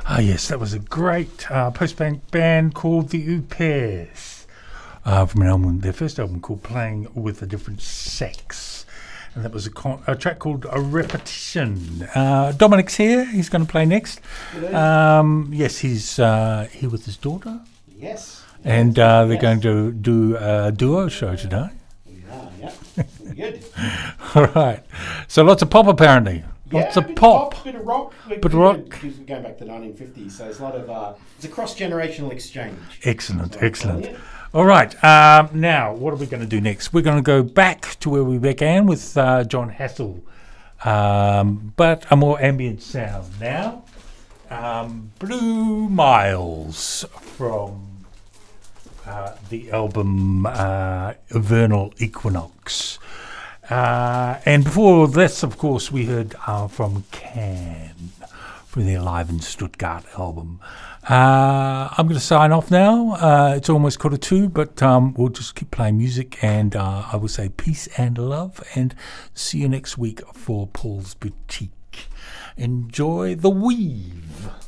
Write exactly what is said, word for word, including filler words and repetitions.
Ah, yes, that was a great uh, post-punk band called the Upairs, uh, from an album, their first album called Playing with a Different Sex. And that was a, con- a track called A Repetition. Uh, Dominic's here. He's going to play next. Um, yes, he's uh, here with his daughter. Yes. And uh, they're yes. going to do a duo show today. We are, yeah. Good. All right. So lots of pop, apparently. Lots yeah, of bit pop. Of bit of rock. Bit of rock. We're going back to the nineteen fifties, so there's a lot of, uh, it's a cross-generational exchange. Excellent, So excellent. All right. Um, now, what are we going to do next? We're going to go back to where we began with uh, John Hassell, um, but a more ambient sound now. Um, Blue Miles from uh, the album uh, Vernal Equinox. Uh, and before this, of course, we heard uh, from Can from the Alive in Stuttgart album. Uh, I'm going to sign off now. Uh, it's almost quarter two, but um, we'll just keep playing music, and uh, I will say peace and love, and see you next week for Paul's Boutique. Enjoy the weave.